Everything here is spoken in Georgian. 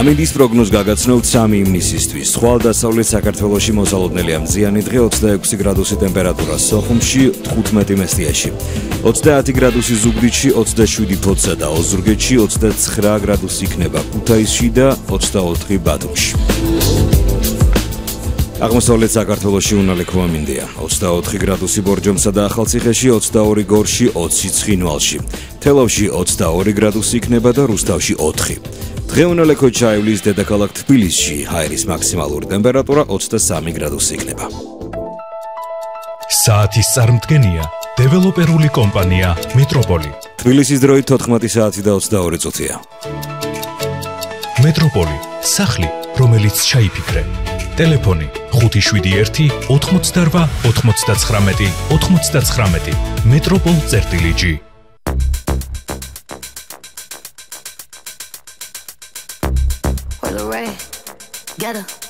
ამინდის პროგნოზ გაგაცნობთ 3 ივნისისთვის. ხვალ-დასავლეთ საქართველოში მოსალოდნელია მზიანი დღე 26 გრადუსი ტემპერატურა სოხუმში, 15 მესტიაში. 30 გრადუსი ზუგდიდში, 27 ფოთსა და ოზურგეთში, 29 გრადუსი იქნება ქუთაისში და 24 ბათუმში. აღმოსავლეთ საქართველოში უნალექოა მინდია. 24 გრადუსი ბორჯომსა და ახალციხეში, 22 გორში, 20 ცხინვალში. თელავში 22 გრადუსი იქნება და რუსთავში 4. დღე უნალექო ჩაივლის დედაქალაქ თბილისში, ჰაერის მაქსიმალური ტემპერატურა 23 გრადუსი იქნება. საათის წარმდგენია დეველოპერული კომპანია მეტროპოლი. თბილისის დროით 14 საათი და 22 წუთია. მეტროპოლი, სახლი, რომელიც ჩაიფიქრე. ტელეფონი 571 88 99 99. metropol.g. Get her.